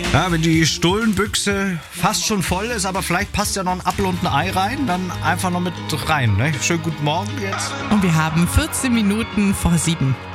Ja, wenn die Stullenbüchse fast schon voll ist, aber vielleicht passt ja noch ein Apfel und ein Ei rein, dann einfach noch mit rein. Ne? Schönen guten Morgen jetzt. Und wir haben 14 Minuten vor 7.